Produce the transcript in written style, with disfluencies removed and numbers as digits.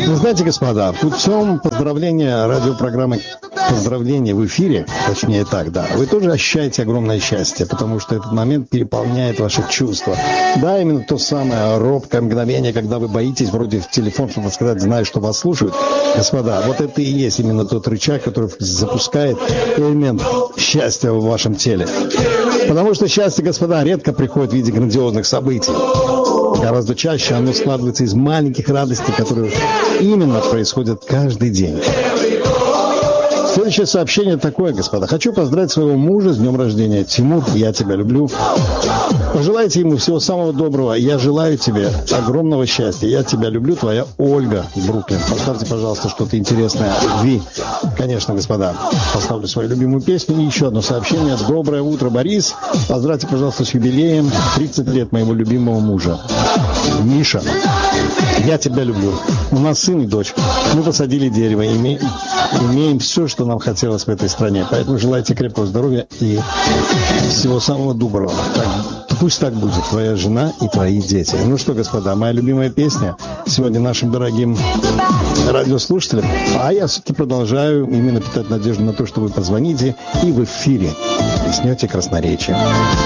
Вы знаете, господа, путем поздравления радиопрограммы «Поздравления» в эфире, точнее так, да, вы тоже ощущаете огромное счастье, потому что этот момент переполняет ваши чувства. Да, именно то самое робкое мгновение, когда вы боитесь вроде в телефон что-то сказать, зная, что вас слушают. Господа, вот это и есть именно тот рычаг, который запускает элемент счастья в вашем теле. Потому что счастье, господа, редко приходит в виде грандиозных событий. Гораздо чаще оно складывается из маленьких радостей, которые именно происходят каждый день. Следующее сообщение такое, господа. Хочу поздравить своего мужа с днем рождения. Тимур, я тебя люблю. Пожелайте ему всего самого доброго. Я желаю тебе огромного счастья. Я тебя люблю. Твоя Ольга, Бруклин. Поставьте, пожалуйста, что-то интересное о любви. Конечно, господа. Поставлю свою любимую песню. И еще одно сообщение. Доброе утро, Борис. Поздравьте, пожалуйста, с юбилеем. 30 лет моего любимого мужа. Миша, я тебя люблю. У нас сын и дочь. Мы посадили дерево. Имеем все, что нам хотелось в этой стране. Поэтому желайте крепкого здоровья и всего самого доброго. Пусть так будет, твоя жена и твои дети. Ну что, господа, моя любимая песня сегодня нашим дорогим радиослушателям. А я все-таки продолжаю именно питать надежду на то, что вы позвоните и в эфире плеснете красноречие.